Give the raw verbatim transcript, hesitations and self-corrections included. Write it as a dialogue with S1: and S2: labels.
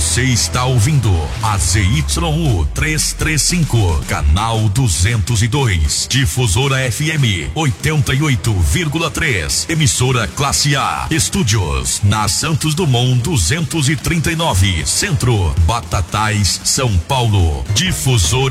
S1: Você está ouvindo a Z Y U trezentos e trinta e cinco, canal duzentos e dois, difusora F M oitenta e oito vírgula três, emissora classe A, estúdios na Santos Dumont duzentos e trinta e nove, Centro, Batatais, São Paulo, difusora